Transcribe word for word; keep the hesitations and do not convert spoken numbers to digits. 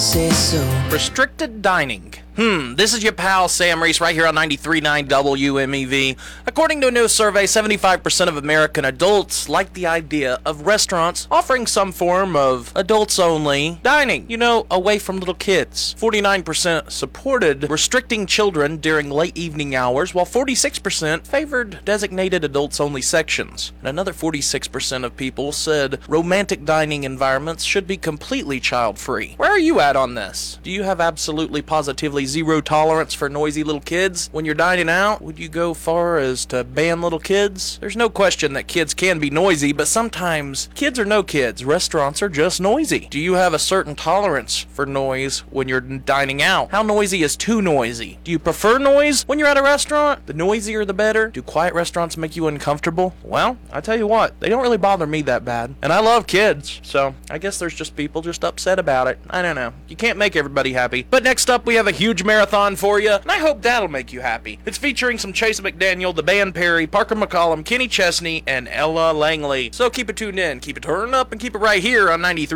say so. Restricted dining. Hmm, this is your pal Sam Reese right here on ninety-three point nine W M E V. According to a new survey, seventy-five percent of American adults like the idea of restaurants offering some form of adults-only dining, you know, away from little kids. forty-nine percent supported restricting children during late evening hours, while forty-six percent favored designated adults-only sections. And another forty-six percent of people said romantic dining environments should be completely child-free. Where are you at on this? Do you have absolutely positively zero tolerance for noisy little kids when you're dining out? Would you go far as to ban little kids? There's no question that kids can be noisy, but sometimes kids are no kids. Restaurants are just noisy. Do you have a certain tolerance for noise when you're dining out? How noisy is too noisy? Do you prefer noise when you're at a restaurant? The noisier the better. Do quiet restaurants make you uncomfortable? Well, I tell you what, they don't really bother me that bad. And I love kids, so I guess there's just people just upset about it. I don't know. You can't make everybody happy. But next up, we have a huge marathon for you, and I hope that'll make you happy. It's featuring some Chase McDaniel, the band Perry, Parker McCollum, Kenny Chesney, and Ella Langley. So keep it tuned in, keep it turned up, and keep it right here on ninety-three.